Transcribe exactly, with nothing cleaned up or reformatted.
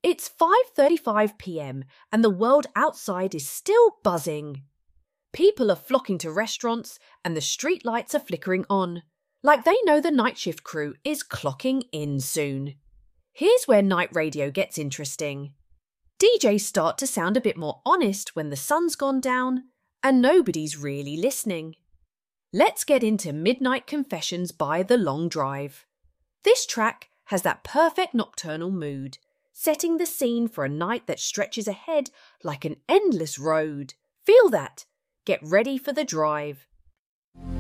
It's five thirty-five p m and the world outside is still buzzing. People are flocking to restaurants and the street lights are flickering on, like they know the night shift crew is clocking in soon. Here's where night radio gets interesting. D Js start to sound a bit more honest when the sun's gone down and nobody's really listening. Let's get into Midnight Confessions by The Long Drive. This track has that perfect nocturnal mood, setting the scene for a night that stretches ahead like an endless road. Feel that. Get ready for the drive.